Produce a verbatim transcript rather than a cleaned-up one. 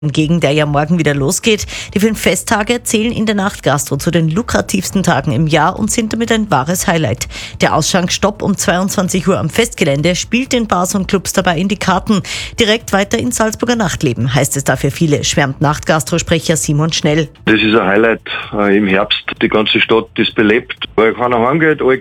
Gegen der ja morgen wieder losgeht. Die fünf Festtage zählen in der Nachtgastro zu den lukrativsten Tagen im Jahr und sind damit ein wahres Highlight. Der Ausschank-Stopp um zweiundzwanzig Uhr am Festgelände spielt den Bars und Clubs dabei in die Karten. Direkt weiter ins Salzburger Nachtleben, heißt es da für viele, schwärmt Nachtgastrosprecher Simon Schnell. Das ist ein Highlight äh, im Herbst. Die ganze Stadt ist belebt, weil keiner heimgeht, alle